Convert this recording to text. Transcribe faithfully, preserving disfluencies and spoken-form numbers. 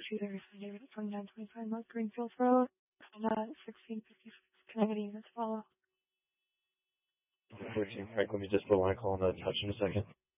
two thirty-five David at twenty-nine twenty-five North Greenfield Road, and uh, sixteen fifty-six. Can I get a unit to follow? fourteen, right, let me just put one call on the touch in a second.